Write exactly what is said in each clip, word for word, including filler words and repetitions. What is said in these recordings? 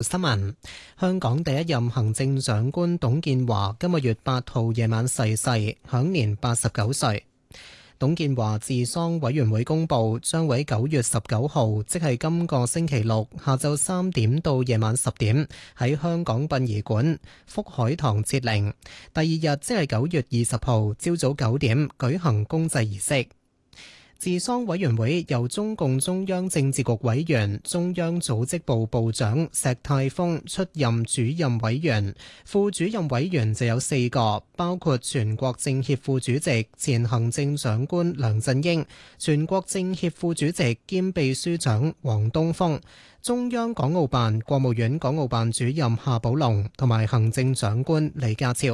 新聞。香港第一任行政長官董建華今個月八號夜晚逝世，享年八十九歲。董建華治喪委員會公佈，將喺九月十九號，即係今個星期六下晝三點到夜晚十點，喺香港殯儀館福海堂設靈。第二日即係九月二十號朝早九點舉行公祭儀式。治喪委員會由中共中央政治局委員、中央組織部部長石泰峰出任主任委員，副主任委員就有四個，包括全國政協副主席、前行政長官梁振英、全國政協副主席兼秘書長黃東峰、中央港澳辦、國務院港澳辦主任夏寶龍同埋行政長官李家超。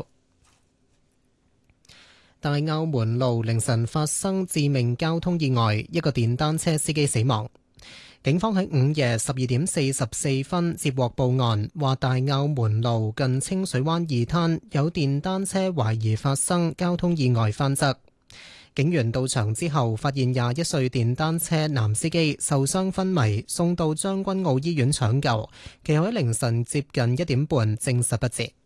大澳門路凌晨發生致命交通意外，一個電單車司機死亡。警方喺午夜十二點四十四分接獲報案，話大澳門路近清水灣二灘有電單車懷疑發生交通意外翻側。警員到場之後，發現廿一歲電單車男司機受傷昏迷，送到將軍澳醫院搶救，其後喺凌晨接近一點半證實不治。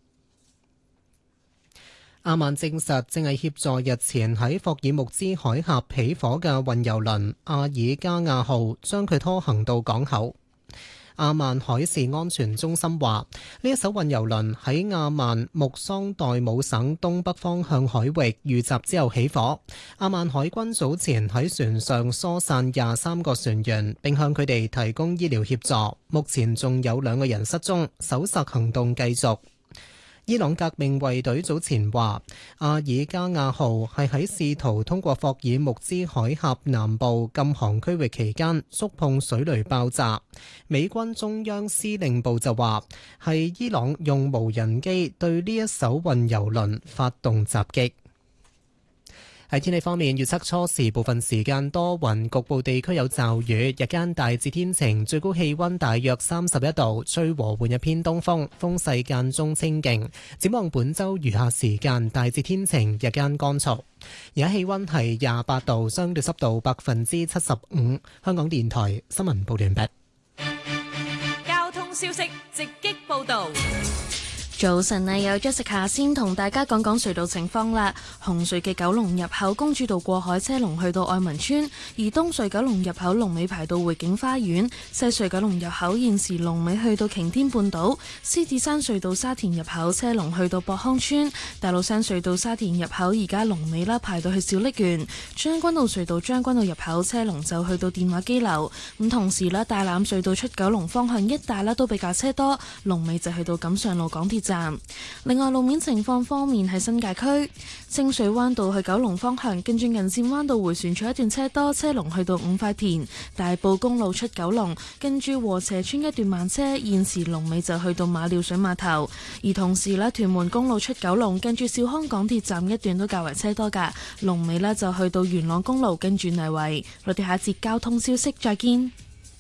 阿曼證實正係協助日前喺霍爾木茲海峽起火嘅運油輪阿爾加亞號，將佢拖行到港口。阿曼海事安全中心話，呢一艘運油輪喺阿曼穆桑代姆省東北方向海域遇襲之後起火。阿曼海軍早前喺船上疏散廿三個船員，並向佢哋提供醫療協助。目前仲有兩個人失蹤，搜索行動繼續。伊朗革命衛隊早前話，阿爾加亞號係喺試圖通過霍爾木茲海峽南部禁航區域期間觸碰水雷爆炸。美軍中央司令部就話，係伊朗用無人機對呢一艘運油輪發動襲擊。喺天氣方面，預測初時部分時間多雲，局部地區有驟雨，日間大致天晴，最高氣溫大約三十一度，吹和緩嘅偏東風，風勢間中清勁。展望本週餘下時間大致天晴，日間乾燥。而家氣溫係廿八度，相對濕度百分之七十五。香港電台新聞報完畢。 交通消息直擊報道。 早晨啊，有 Jessica 先同大家講講隧道情況啦。紅隧嘅九龍入口公主道過海車龍去到愛民村，而東隧九龍入口龍尾排到匯景花園。西隧九龍入口現時龍尾去到擎天半島。獅子山隧道沙田入口車龍去到博康村。大老山隧道沙田入口而家龍尾啦排到去小瀝源。將軍澳隧道將軍澳入口車龍就去到電話機樓。咁同時啦，大欖隧道出九龍方向一帶啦都比較車多，龍尾就去到錦上路港鐵站。另外路面情況方面，喺新界區清水灣道去九龍方向，跟住銀線灣道回旋處一段車多，車龍去到五塊田。大埔公路出九龍，跟住禾輋村一段慢車，現時龍尾就去到馬料水碼頭。而同時咧，屯門公路出九龍，跟住兆康港鐵站一段都較為車多噶，龍尾呢就去到元朗公路跟住泥圍。我哋下一節交通消息再見。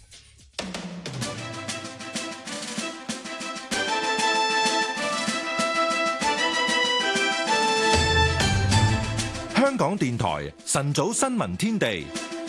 香港電台晨早新聞天地，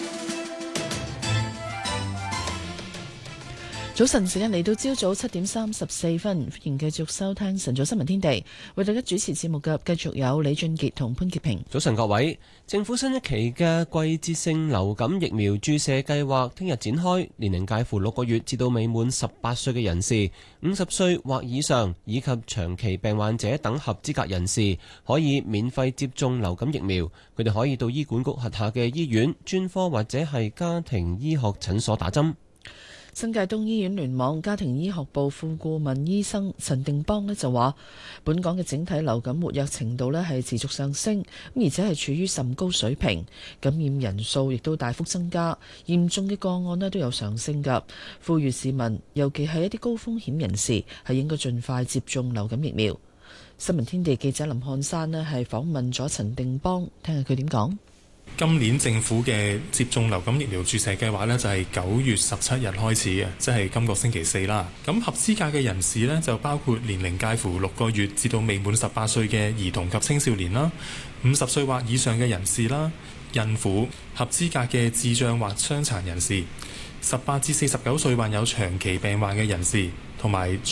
早晨時間嚟到朝早七點三十四分，歡迎繼續收聽晨早新聞天地，為大家主持節目嘅繼續有李俊傑同潘潔平。 早晨各位，政府新一期嘅季節性流感疫苗注射計劃聽日展開，年齡介乎六個月至到未滿十八歲嘅人士、五十歲或以上以及長期病患者等合資格人士可以免費接種流感疫苗。佢哋可以到醫管局轄下嘅醫院、專科或者係家庭醫學診所打針。 新界東醫院聯網家庭醫學部副顧問醫生陳定邦呢就話，本港嘅整體流感活躍程度呢係持續上升，而且係處於甚高水平，感染人數亦都大幅增加，嚴重嘅個案呢都有上升㗎。呼籲市民，尤其係一啲高風險人士，係應該盡快接種流感疫苗。新聞天地記者林漢山呢係訪問咗陳定邦，聽下佢點講。 今年政府嘅接種流感疫苗注射計劃呢，就係九月十七日開始嘅，即係今個星期四啦。咁合資格嘅人士呢，就包括年齡介乎六個月至到未滿十八歲嘅兒童及青少年啦，五十歲或以上嘅人士啦，孕婦、合資格嘅智障或傷殘人士，十八至四十九歲患有長期病患嘅人士，同埋